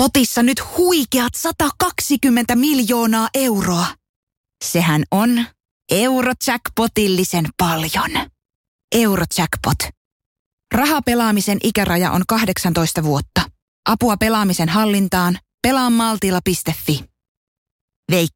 Potissa nyt huikeat 120 miljoonaa euroa. Sehän on Eurojackpotillisen paljon. Eurojackpot. Rahapelaamisen ikäraja on 18 vuotta. Apua pelaamisen hallintaan. Pelaamaltilla.fi. Veikkaus.